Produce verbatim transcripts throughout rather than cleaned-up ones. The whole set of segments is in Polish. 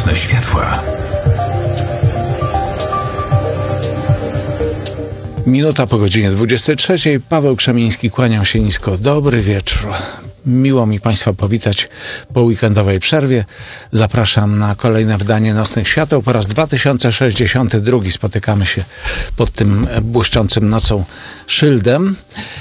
Nocne światła. Minuta po godzinie dwudziestej trzeciej. Paweł Krzemiński, kłaniam się nisko. Dobry wieczór. Miło mi Państwa powitać po weekendowej przerwie. Zapraszam na kolejne wydanie Nocnych Świateł. Po raz dwa tysiące sześćdziesiąty drugi spotykamy się pod tym błyszczącym nocą szyldem.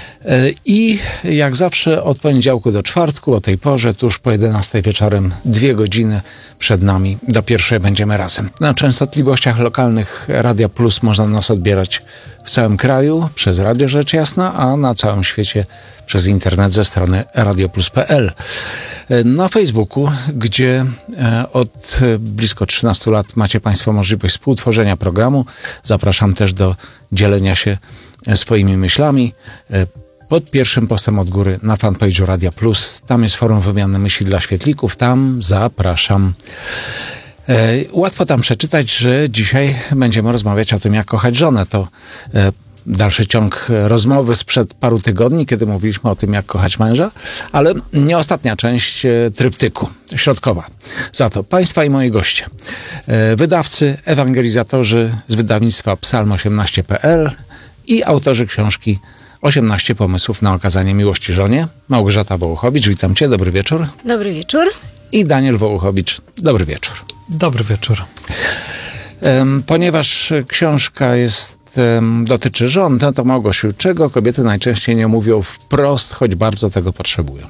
I jak zawsze od poniedziałku do czwartku o tej porze, tuż po jedenastej wieczorem, dwie godziny przed nami. Do pierwszej będziemy razem. Na częstotliwościach lokalnych Radia Plus można nas odbierać w całym kraju przez Radio Rzecz Jasna, a na całym świecie przez internet ze strony radioplus kropka p l. Na Facebooku, gdzie od blisko trzynastu lat macie Państwo możliwość współtworzenia programu, zapraszam też do dzielenia się swoimi myślami. Pod pierwszym postem od góry na fanpage'u Radia Plus. Tam jest forum wymiany myśli dla świetlików. Tam zapraszam. E, łatwo tam przeczytać, że dzisiaj będziemy rozmawiać o tym, jak kochać żonę. To e, dalszy ciąg rozmowy sprzed paru tygodni, kiedy mówiliśmy o tym, jak kochać męża, ale nie ostatnia część e, tryptyku, środkowa. Za to Państwa i moi goście. E, wydawcy, ewangelizatorzy z wydawnictwa psalm osiemnaście kropka p l i autorzy książki osiemnaście pomysłów na okazanie miłości żonie. Małgorzata Wołuchowicz, witam Cię, dobry wieczór. Dobry wieczór. I Daniel Wołuchowicz, dobry wieczór. Dobry wieczór. Um, ponieważ książka jest, um, dotyczy żon, no to Małgosiu, czego kobiety najczęściej nie mówią wprost, choć bardzo tego potrzebują?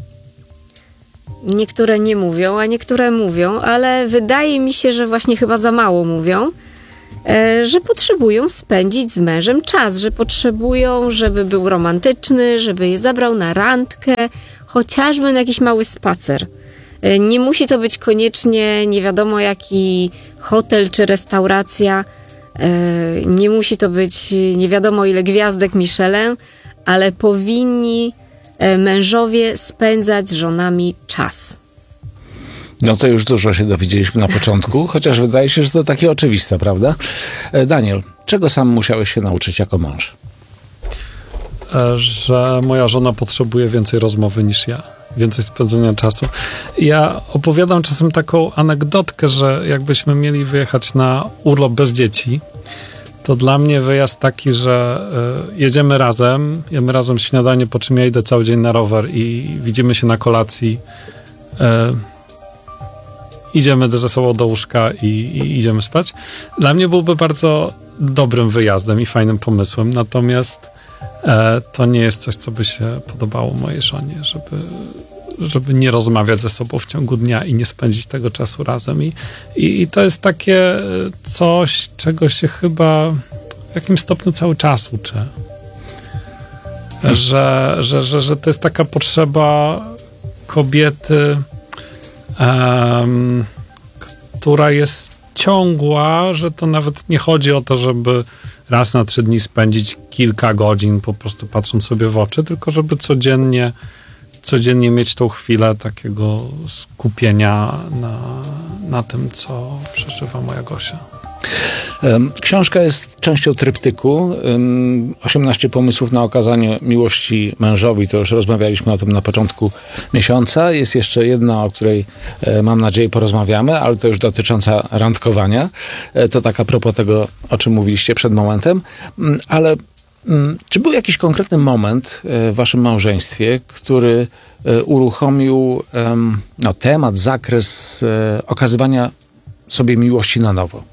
Niektóre nie mówią, a niektóre mówią, ale wydaje mi się, że właśnie chyba za mało mówią. Że potrzebują spędzić z mężem czas, że potrzebują, żeby był romantyczny, żeby je zabrał na randkę, chociażby na jakiś mały spacer. Nie musi to być koniecznie nie wiadomo jaki hotel czy restauracja, nie musi to być nie wiadomo ile gwiazdek Michelin, ale powinni mężowie spędzać z żonami czas. No to już dużo się dowiedzieliśmy na początku, chociaż wydaje się, że to takie oczywiste, prawda? Daniel, czego sam musiałeś się nauczyć jako mąż? Że moja żona potrzebuje więcej rozmowy niż ja, więcej spędzenia czasu. Ja opowiadam czasem taką anegdotkę, że jakbyśmy mieli wyjechać na urlop bez dzieci, to dla mnie wyjazd taki, że y, jedziemy razem, jemy razem śniadanie, po czym ja idę cały dzień na rower i widzimy się na kolacji. Y, Idziemy ze sobą do łóżka i, i idziemy spać. Dla mnie byłby bardzo dobrym wyjazdem i fajnym pomysłem, natomiast e, to nie jest coś, co by się podobało mojej żonie, żeby, żeby nie rozmawiać ze sobą w ciągu dnia i nie spędzić tego czasu razem. I, i, i to jest takie coś, czego się chyba w jakimś stopniu cały czas uczę. Że, że, że, że to jest taka potrzeba kobiety, Um, która jest ciągła, że to nawet nie chodzi o to, żeby raz na trzy dni spędzić kilka godzin po prostu patrząc sobie w oczy, tylko żeby codziennie codziennie mieć tą chwilę takiego skupienia na, na tym, co przeżywa moja Gosia. Książka jest częścią tryptyku. osiemnaście pomysłów na okazanie miłości mężowi. To już rozmawialiśmy o tym na początku miesiąca. Jest jeszcze jedna, o której mam nadzieję porozmawiamy, ale to już dotycząca randkowania. To tak a propos tego, o czym mówiliście przed momentem. Ale czy był jakiś konkretny moment w waszym małżeństwie, który uruchomił no, temat, zakres okazywania sobie miłości na nowo?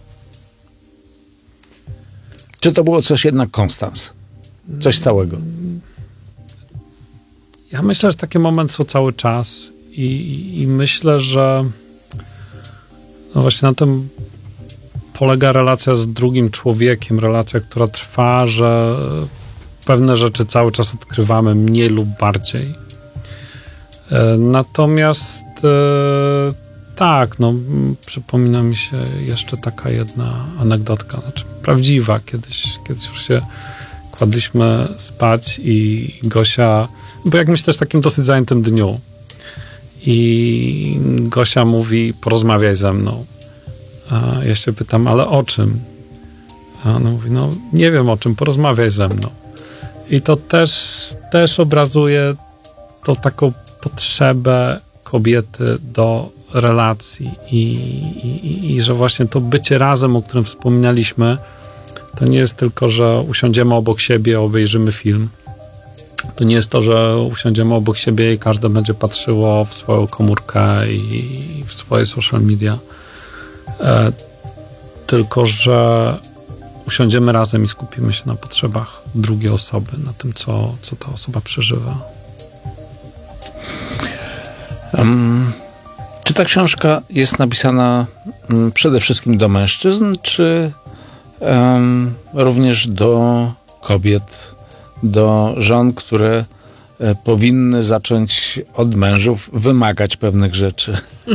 Czy to było coś jednak konstans? Coś stałego? Ja myślę, że takie momenty są cały czas i, i myślę, że no właśnie na tym polega relacja z drugim człowiekiem, relacja, która trwa, że pewne rzeczy cały czas odkrywamy mniej lub bardziej. Natomiast tak, no przypomina mi się jeszcze taka jedna anegdotka, znaczy prawdziwa. Kiedyś, kiedyś już się kładliśmy spać i Gosia, bo jakimś też takim dosyć zajętym dniu, i Gosia mówi: porozmawiaj ze mną. A ja się pytam: ale o czym? A ona mówi: no nie wiem o czym, porozmawiaj ze mną. I to też, też obrazuje tą taką potrzebę kobiety do relacji i, i, i że właśnie to bycie razem, o którym wspominaliśmy, to nie jest tylko, że usiądziemy obok siebie, obejrzymy film. To nie jest to, że usiądziemy obok siebie i każde będzie patrzyło w swoją komórkę i w swoje social media. E, tylko, że usiądziemy razem i skupimy się na potrzebach drugiej osoby, na tym, co, co ta osoba przeżywa. Um, czy ta książka jest napisana um, przede wszystkim do mężczyzn, czy um, również do kobiet, do żon, które e, powinny zacząć od mężów wymagać pewnych rzeczy?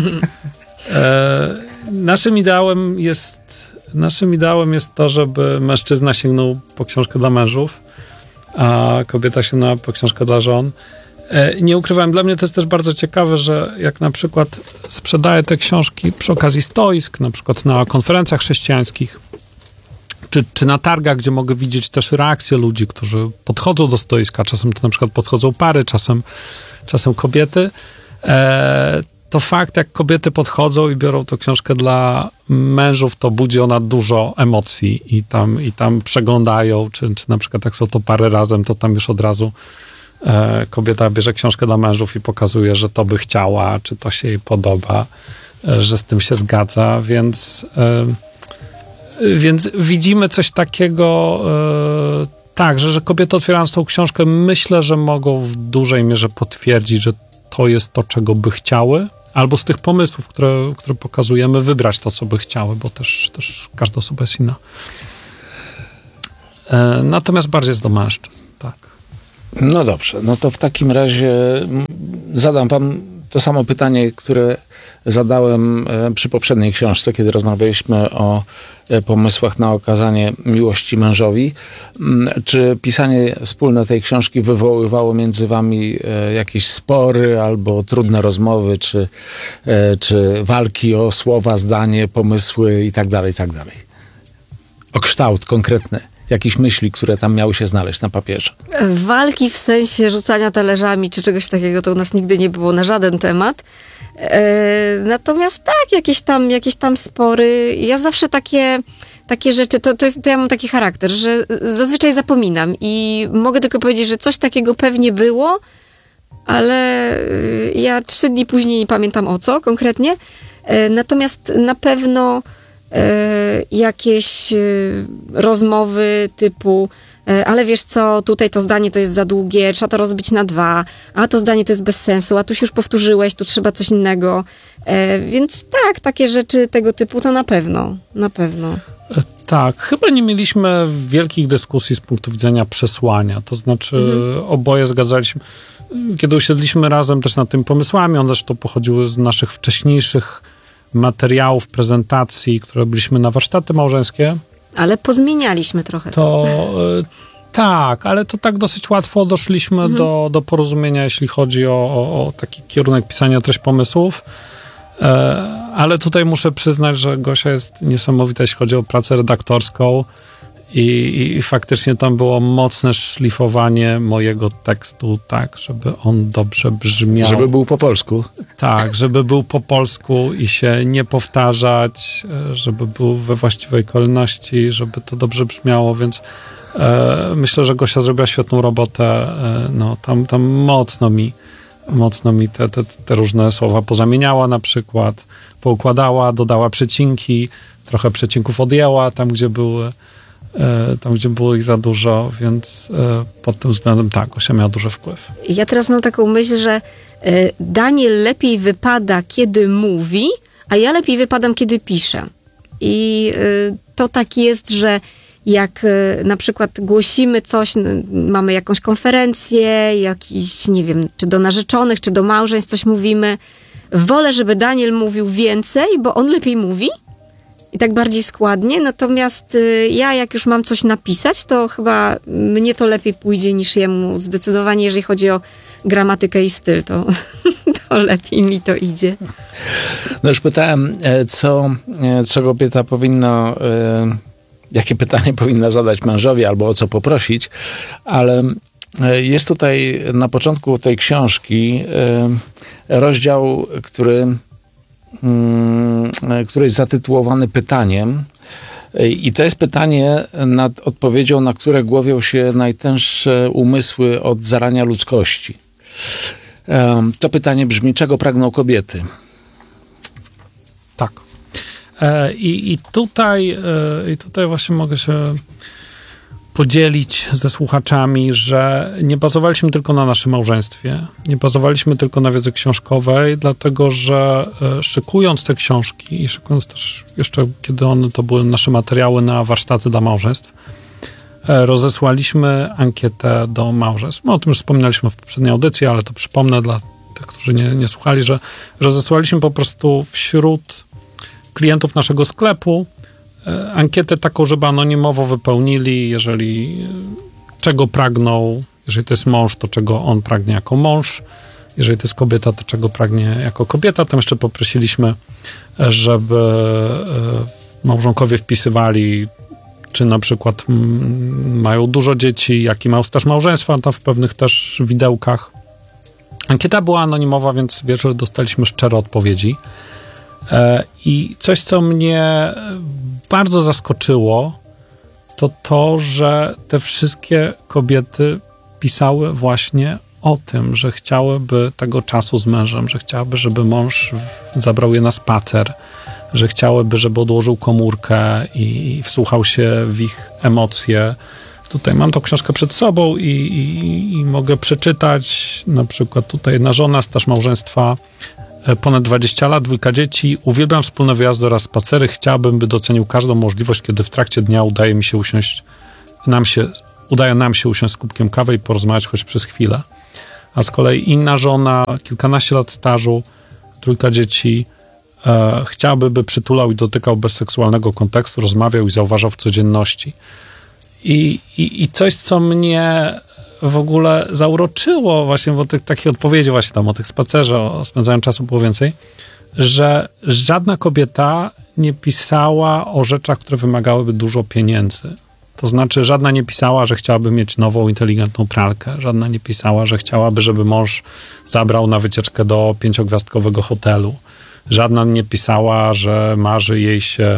E, naszym ideałem jest naszym ideałem jest to, żeby mężczyzna sięgnął po książkę dla mężów, a kobieta sięgnęła po książkę dla żon. E, nie ukrywam, dla mnie to jest też bardzo ciekawe, że jak na przykład sprzedaję te książki przy okazji stoisk, na przykład na konferencjach chrześcijańskich, Czy, czy na targach, gdzie mogę widzieć też reakcje ludzi, którzy podchodzą do stoiska, czasem to na przykład podchodzą pary, czasem, czasem kobiety, e, to fakt, jak kobiety podchodzą i biorą tę książkę dla mężów, to budzi ona dużo emocji i tam, i tam przeglądają, czy, czy na przykład jak są to pary razem, to tam już od razu e, kobieta bierze książkę dla mężów i pokazuje, że to by chciała, czy to się jej podoba, e, że z tym się zgadza, więc... E, Więc widzimy coś takiego, e, tak, że, że kobiety otwierając tą książkę, myślę, że mogą w dużej mierze potwierdzić, że to jest to, czego by chciały, albo z tych pomysłów, które, które pokazujemy, wybrać to, co by chciały, bo też, też każda osoba jest inna. E, natomiast bardziej jest do mężczyzn, tak. No dobrze, no to w takim razie zadam wam to samo pytanie, które zadałem przy poprzedniej książce, kiedy rozmawialiśmy o pomysłach na okazanie miłości mężowi. Czy pisanie wspólne tej książki wywoływało między wami jakieś spory albo trudne rozmowy, czy, czy walki o słowa, zdanie, pomysły i tak dalej, i tak dalej? O kształt konkretny. Jakieś myśli, które tam miały się znaleźć na papierze. Walki w sensie rzucania talerzami czy czegoś takiego to u nas nigdy nie było na żaden temat. E, natomiast tak, jakieś tam, jakieś tam spory. Ja zawsze takie, takie rzeczy, to, to, jest, to ja mam taki charakter, że zazwyczaj zapominam i mogę tylko powiedzieć, że coś takiego pewnie było, ale ja trzy dni później nie pamiętam o co konkretnie. E, natomiast na pewno jakieś rozmowy typu ale wiesz co, tutaj to zdanie to jest za długie, trzeba to rozbić na dwa, a to zdanie to jest bez sensu, a tu się już powtórzyłeś, tu trzeba coś innego. Więc tak, takie rzeczy tego typu to na pewno, na pewno. Tak, chyba nie mieliśmy wielkich dyskusji z punktu widzenia przesłania, to znaczy mhm. oboje zgadzaliśmy, kiedy usiedliśmy razem też nad tymi pomysłami, one zresztą pochodziły z naszych wcześniejszych materiałów, prezentacji, które robiliśmy na warsztaty małżeńskie. Ale pozmienialiśmy trochę. To y, tak, ale to tak dosyć łatwo doszliśmy mhm. do, do porozumienia, jeśli chodzi o, o, o taki kierunek pisania treść pomysłów. E, ale tutaj muszę przyznać, że Gosia jest niesamowita, jeśli chodzi o pracę redaktorską i, i faktycznie tam było mocne szlifowanie mojego tekstu, tak, żeby on dobrze brzmiał. Żeby był po polsku. Tak, żeby był po polsku i się nie powtarzać, żeby był we właściwej kolejności, żeby to dobrze brzmiało, więc e, myślę, że Gosia zrobiła świetną robotę. E, no, tam, tam mocno mi mocno mi te, te, te różne słowa pozamieniała na przykład, poukładała, dodała przecinki, trochę przecinków odjęła tam, gdzie były tam, gdzie było ich za dużo, więc pod tym względem tak, Gosia miała duży wpływ. Ja teraz mam taką myśl, że Daniel lepiej wypada, kiedy mówi, a ja lepiej wypadam, kiedy piszę. I to tak jest, że jak na przykład głosimy coś, mamy jakąś konferencję, jakiś, nie wiem, czy do narzeczonych, czy do małżeństw coś mówimy, wolę, żeby Daniel mówił więcej, bo on lepiej mówi, i tak bardziej składnie, natomiast y, ja jak już mam coś napisać, to chyba mnie to lepiej pójdzie niż jemu zdecydowanie, jeżeli chodzi o gramatykę i styl, to, to lepiej mi to idzie. No już pytałem, co, co kobieta powinna, jakie pytanie powinna zadać mężowi albo o co poprosić, ale jest tutaj na początku tej książki rozdział, który który jest zatytułowany pytaniem. I to jest pytanie, nad odpowiedzią na które głowią się najtęższe umysły od zarania ludzkości. To pytanie brzmi, czego pragną kobiety? Tak. I, i, tutaj, I tutaj właśnie mogę się podzielić ze słuchaczami, że nie bazowaliśmy tylko na naszym małżeństwie, nie bazowaliśmy tylko na wiedzy książkowej, dlatego że szykując te książki i szykując też jeszcze, kiedy one to były nasze materiały na warsztaty dla małżeństw, rozesłaliśmy ankietę do małżeństw. No, o tym już wspominaliśmy w poprzedniej audycji, ale to przypomnę dla tych, którzy nie, nie słuchali, że rozesłaliśmy po prostu wśród klientów naszego sklepu ankietę taką, żeby anonimowo wypełnili, jeżeli czego pragną, jeżeli to jest mąż, to czego on pragnie jako mąż, jeżeli to jest kobieta, to czego pragnie jako kobieta. Tam jeszcze poprosiliśmy, żeby małżonkowie wpisywali, czy na przykład mają dużo dzieci, jaki mają staż małżeństwa, tam w pewnych też widełkach. Ankieta była anonimowa, więc wiesz, że dostaliśmy szczere odpowiedzi. I coś, co mnie bardzo zaskoczyło, to to, że te wszystkie kobiety pisały właśnie o tym, że chciałyby tego czasu z mężem, że chciałyby, żeby mąż zabrał je na spacer, że chciałyby, żeby odłożył komórkę i wsłuchał się w ich emocje. Tutaj mam tą książkę przed sobą i, i, i mogę przeczytać, na przykład tutaj jedna żona, staż małżeństwa ponad dwadzieścia lat, dwójka dzieci. Uwielbiam wspólne wyjazdy oraz spacery. Chciałbym, by docenił każdą możliwość, kiedy w trakcie dnia udaje mi się usiąść, nam się, udaje nam się usiąść z kubkiem kawy i porozmawiać choć przez chwilę. A z kolei inna żona, kilkanaście lat stażu, trójka dzieci, e, chciałaby, by przytulał i dotykał bez seksualnego kontekstu, rozmawiał i zauważał w codzienności. I, i, i coś, co mnie w ogóle zauroczyło właśnie, bo tych takich odpowiedzi właśnie tam o tych spacerze, o spędzaniu czasu było więcej, że żadna kobieta nie pisała o rzeczach, które wymagałyby dużo pieniędzy. To znaczy żadna nie pisała, że chciałaby mieć nową, inteligentną pralkę. Żadna nie pisała, że chciałaby, żeby mąż zabrał na wycieczkę do pięciogwiazdkowego hotelu. Żadna nie pisała, że marzy jej się,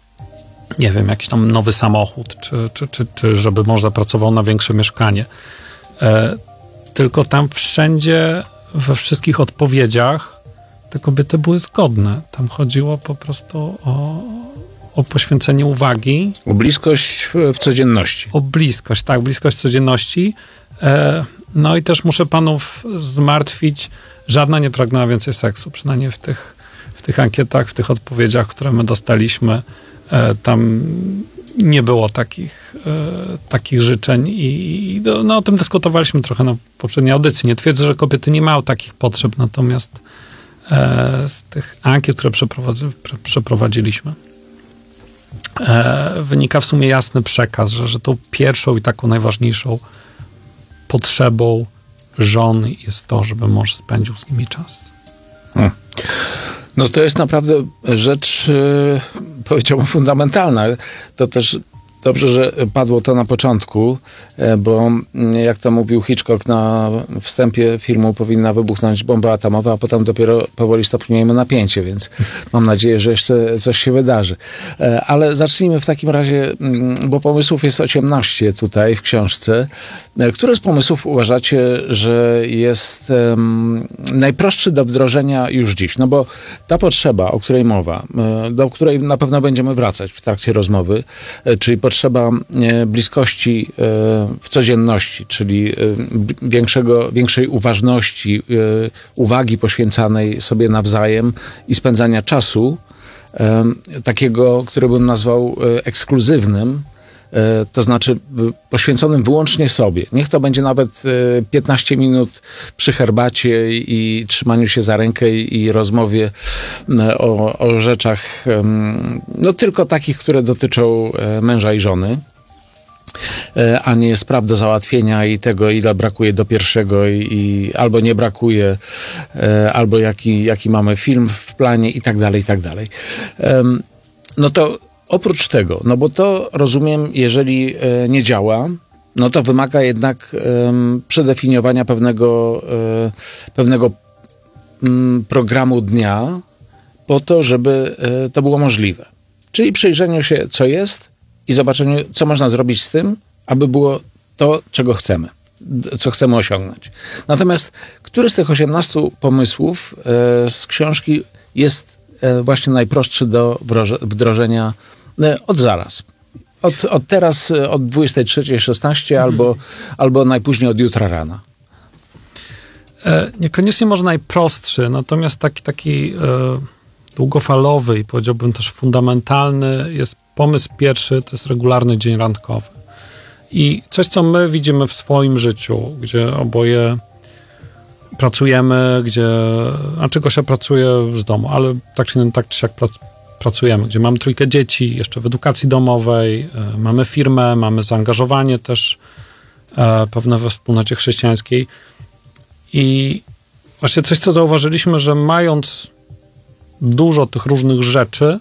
nie wiem, jakiś tam nowy samochód, czy, czy, czy, czy żeby mąż zapracował na większe mieszkanie. E, tylko tam wszędzie, we wszystkich odpowiedziach te kobiety były zgodne. Tam chodziło po prostu o, o poświęcenie uwagi. O bliskość w, w codzienności. O bliskość, tak, bliskość codzienności. E, no i też muszę panów zmartwić, żadna nie pragnęła więcej seksu, przynajmniej w tych, w tych ankietach, w tych odpowiedziach, które my dostaliśmy. E, tam nie było takich, e, takich życzeń i no, o tym dyskutowaliśmy trochę na poprzedniej audycji. Nie twierdzę, że kobiety nie mają takich potrzeb, natomiast e, z tych ankiet, które przeprowadzi, prze, przeprowadziliśmy, e, wynika w sumie jasny przekaz, że, że tą pierwszą i taką najważniejszą potrzebą żony jest to, żeby mąż spędził z nimi czas. Hmm. No to jest naprawdę rzecz, yy, powiedziałbym, fundamentalna. To też dobrze, że padło to na początku, bo jak to mówił Hitchcock na wstępie filmu, powinna wybuchnąć bomba atomowa, a potem dopiero powoli stopniujemy napięcie, więc mam nadzieję, że jeszcze coś się wydarzy. Ale zacznijmy w takim razie, bo pomysłów jest osiemnaście tutaj w książce. Które z pomysłów uważacie, że jest um, najprostszy do wdrożenia już dziś? No bo ta potrzeba, o której mowa, do której na pewno będziemy wracać w trakcie rozmowy, czyli potrzeba bliskości w codzienności, czyli większego, większej uważności, uwagi poświęcanej sobie nawzajem i spędzania czasu, takiego, który bym nazwał ekskluzywnym, to znaczy poświęconym wyłącznie sobie. Niech to będzie nawet piętnaście minut przy herbacie i trzymaniu się za rękę i rozmowie o, o rzeczach, no tylko takich, które dotyczą męża i żony, a nie spraw do załatwienia i tego, ile brakuje do pierwszego i, i albo nie brakuje, albo jaki, jaki mamy film w planie i tak dalej, i tak dalej. No to oprócz tego, no bo to rozumiem, jeżeli e, nie działa, no to wymaga jednak e, przedefiniowania pewnego, e, pewnego m, programu dnia, po to, żeby e, to było możliwe. Czyli przyjrzeniu się, co jest i zobaczeniu, co można zrobić z tym, aby było to, czego chcemy, co chcemy osiągnąć. Natomiast który z tych osiemnastu pomysłów e, z książki jest e, właśnie najprostszy do wdrożenia e, od zaraz? Od, od teraz, od dwudziestej trzeciej szesnaście hmm. albo, albo najpóźniej od jutra rana. E, niekoniecznie może najprostszy, natomiast taki, taki e, długofalowy i powiedziałbym też fundamentalny jest pomysł pierwszy, to jest regularny dzień randkowy. I coś, co my widzimy w swoim życiu, gdzie oboje pracujemy, gdzie, a czego się pracuje z domu, ale tak czy, tak czy siak pracujemy, gdzie mamy trójkę dzieci, jeszcze w edukacji domowej, e, mamy firmę, mamy zaangażowanie też e, pewne we wspólnocie chrześcijańskiej. I właśnie coś, co zauważyliśmy, że mając dużo tych różnych rzeczy,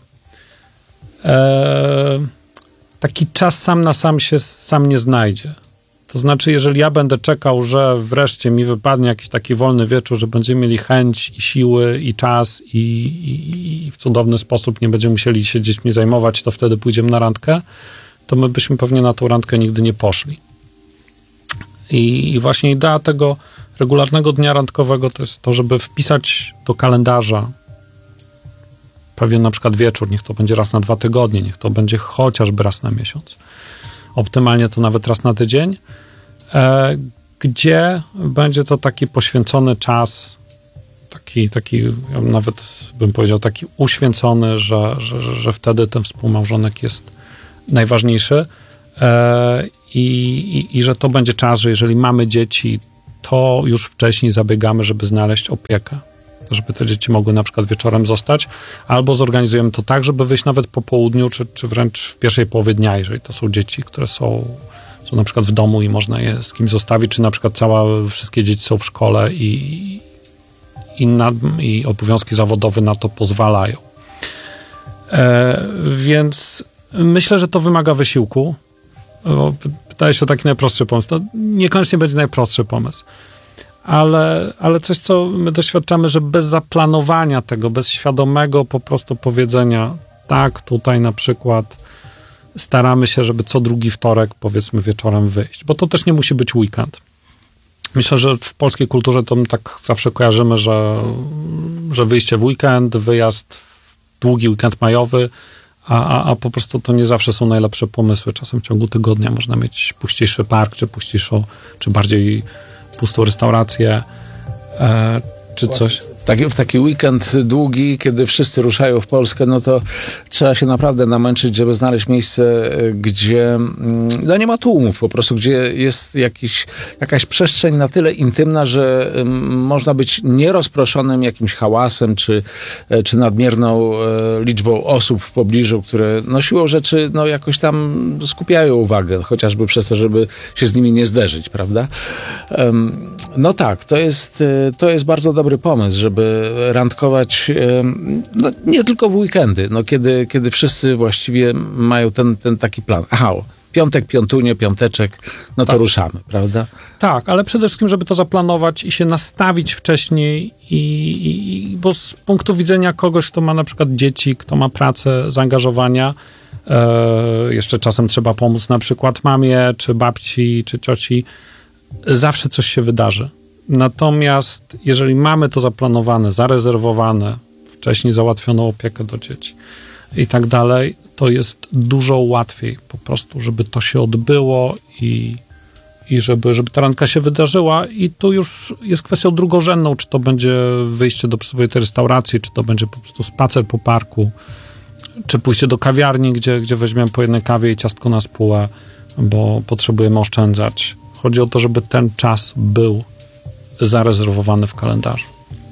e, taki czas sam na sam się sam nie znajdzie. To znaczy, jeżeli ja będę czekał, że wreszcie mi wypadnie jakiś taki wolny wieczór, że będziemy mieli chęć i siły i czas i, i, i w cudowny sposób nie będziemy musieli się dziećmi zajmować, to wtedy pójdziemy na randkę, to my byśmy pewnie na tą randkę nigdy nie poszli. I, i właśnie idea tego regularnego dnia randkowego to jest to, żeby wpisać do kalendarza pewien na przykład wieczór, niech to będzie raz na dwa tygodnie, niech to będzie chociażby raz na miesiąc. Optymalnie to nawet raz na tydzień, e, gdzie będzie to taki poświęcony czas, taki, taki ja nawet bym powiedział, taki uświęcony, że, że, że wtedy ten współmałżonek jest najważniejszy e, i, i, i że to będzie czas, że jeżeli mamy dzieci, to już wcześniej zabiegamy, żeby znaleźć opiekę, żeby te dzieci mogły na przykład wieczorem zostać, albo zorganizujemy to tak, żeby wyjść nawet po południu, czy, czy wręcz w pierwszej połowie dnia, jeżeli to są dzieci, które są, są na przykład w domu i można je z kimś zostawić, czy na przykład całe, wszystkie dzieci są w szkole i, i, na, i obowiązki zawodowe na to pozwalają. E, więc myślę, że to wymaga wysiłku. Wydaje się to taki najprostszy pomysł. To niekoniecznie będzie najprostszy pomysł. Ale, ale coś, co my doświadczamy, że bez zaplanowania tego, bez świadomego po prostu powiedzenia, tak, tutaj na przykład staramy się, żeby co drugi wtorek, powiedzmy, wieczorem wyjść, bo to też nie musi być weekend. Myślę, że w polskiej kulturze to my tak zawsze kojarzymy, że, że wyjście w weekend, wyjazd w długi weekend majowy, a, a, a po prostu to nie zawsze są najlepsze pomysły. Czasem w ciągu tygodnia można mieć puściejszy park, czy puściejszą, czy bardziej pustą restaurację, e, czy coś. Taki, w taki weekend długi, kiedy wszyscy ruszają w Polskę, no to trzeba się naprawdę namęczyć, żeby znaleźć miejsce, gdzie no nie ma tłumów, po prostu, gdzie jest jakiś, jakaś przestrzeń na tyle intymna, że można być nierozproszonym jakimś hałasem, czy, czy nadmierną liczbą osób w pobliżu, które no siłą rzeczy no jakoś tam skupiają uwagę, chociażby przez to, żeby się z nimi nie zderzyć, prawda? No tak, to jest, to jest bardzo dobry pomysł, żeby żeby randkować no, nie tylko w weekendy, no, kiedy, kiedy wszyscy właściwie mają ten, ten taki plan. Aha, piątek, piątunie, piąteczek, no to tak. Ruszamy, prawda? Tak, ale przede wszystkim, żeby to zaplanować i się nastawić wcześniej, i, i, bo z punktu widzenia kogoś, kto ma na przykład dzieci, kto ma pracę, zaangażowania, e, jeszcze czasem trzeba pomóc na przykład mamie, czy babci, czy cioci, zawsze coś się wydarzy. Natomiast jeżeli mamy to zaplanowane, zarezerwowane, wcześniej załatwioną opiekę do dzieci i tak dalej, to jest dużo łatwiej po prostu, żeby to się odbyło i, i żeby, żeby ta randka się wydarzyła. I tu już jest kwestią drugorzędną, czy to będzie wyjście do przyzwoitej restauracji, czy to będzie po prostu spacer po parku, czy pójście do kawiarni, gdzie, gdzie weźmiemy po jednej kawie i ciastko na spółę, bo potrzebujemy oszczędzać. Chodzi o to, żeby ten czas był zarezerwowany w kalendarzu.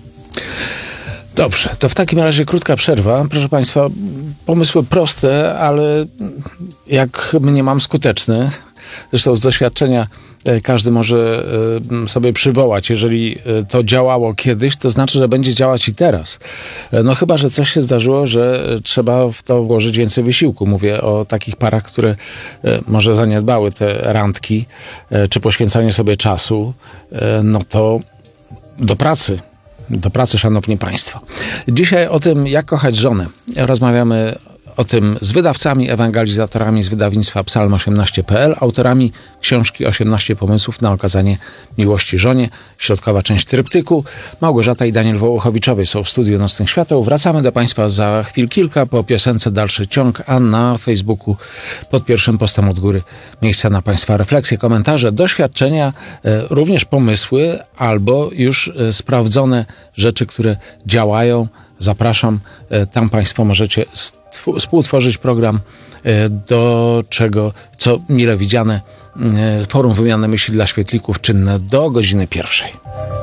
Dobrze, to w takim razie krótka przerwa. Proszę Państwa, pomysły proste, ale jak mniemam skuteczne. Zresztą z doświadczenia każdy może sobie przywołać. Jeżeli to działało kiedyś, to znaczy, że będzie działać i teraz. No chyba, że coś się zdarzyło, że trzeba w to włożyć więcej wysiłku. Mówię o takich parach, które może zaniedbały te randki, czy poświęcanie sobie czasu, no to do pracy. do pracy, szanowni państwo. Dzisiaj o tym, jak kochać żonę. Rozmawiamy o tym z wydawcami, ewangelizatorami z wydawnictwa psalm osiemnaście kropka p l, autorami książki osiemnaście pomysłów na okazanie miłości żonie. Środkowa część tryptyku. Małgorzata i Daniel Wołochowiczowie są w studiu Nocnych Świateł. Wracamy do państwa za chwil kilka, po piosence dalszy ciąg, a na Facebooku pod pierwszym postem od góry miejsca na państwa refleksje, komentarze, doświadczenia, e, również pomysły albo już e, sprawdzone rzeczy, które działają. Zapraszam, e, tam państwo możecie stw- współtworzyć program, e, do czego, co mile widziane, e, forum wymiany myśli dla świetlików czynne do godziny pierwszej.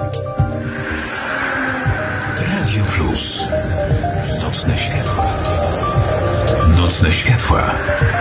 Radio Plus. Nocne światła. Nocne światła.